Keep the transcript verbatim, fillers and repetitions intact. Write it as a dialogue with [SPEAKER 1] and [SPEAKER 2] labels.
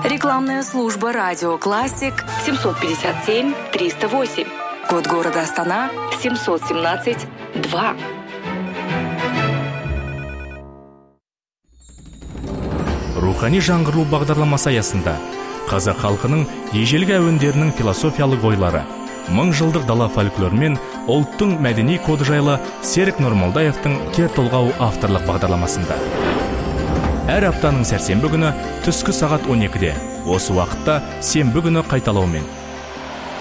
[SPEAKER 1] Рекламная служба «Радио Классик» семьсот пятьдесят семь триста восемь. Код города Астана семьсот семнадцать два.
[SPEAKER 2] Рухани жаңғыру бағдарламасы аясында қазақ халқының ежелгі әуендерінің философиялық ойлары, мың жылдық дала фольклоры мен ұлттың мәдени коды жайлы Серік Нұрмолдаевтың кер толғау авторлық бағдарламасында. Әр аптаның сәрсенбі күні түскі сағат он екіде, осы уақытта сенбі күні қайталаумен